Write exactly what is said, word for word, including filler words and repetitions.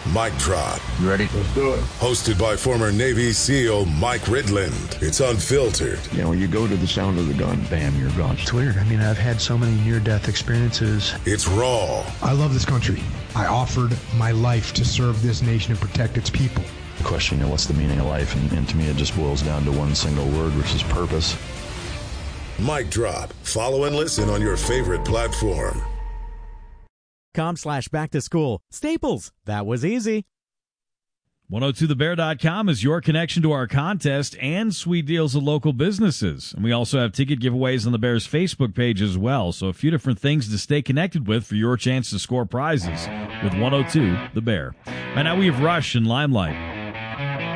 Mic Drop. You ready? Let's do it. Hosted by former Navy SEAL Mike Ridland. It's unfiltered. You know, you go to the sound of the gun, bam, you're gone. It's weird. I mean, I've had so many near-death experiences. It's raw. I love this country. I offered my life to serve this nation and protect its people. The question, you know, what's the meaning of life? And, and to me, it just boils down to one single word, which is purpose. Mic Drop. Follow and listen on your favorite platform. Com slash back to school. Staples. That was easy. one oh two the bear dot com is your connection to our contest and sweet deals of local businesses. And we also have ticket giveaways on the Bears Facebook page as well. So a few different things to stay connected with for your chance to score prizes with one oh two The Bear. Right now we have Rush and Limelight.